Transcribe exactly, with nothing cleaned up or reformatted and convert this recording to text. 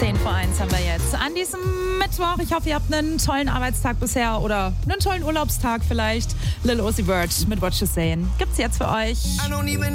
zehn vor eins haben wir jetzt. An diesem Mittwoch, ich hoffe, ihr habt einen tollen Arbeitstag bisher oder einen tollen Urlaubstag vielleicht. Lil Uzi Vert mit What You Saying gibt's jetzt für euch.